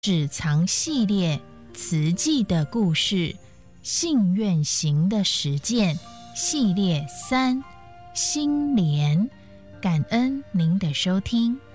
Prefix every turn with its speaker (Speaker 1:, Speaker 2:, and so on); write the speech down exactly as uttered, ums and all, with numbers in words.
Speaker 1: 纸藏系列慈济的故事，信愿行的实践系列三，心莲。感恩您的收听。